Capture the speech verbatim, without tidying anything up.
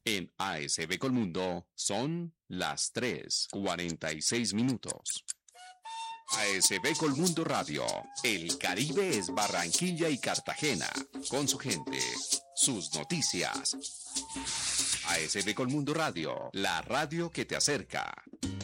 En A S B Colmundo son las tres cuarenta y seis minutos. A S B Colmundo Radio. El Caribe es Barranquilla y Cartagena. Con su gente, sus noticias. A S B Colmundo Radio, la radio que te acerca.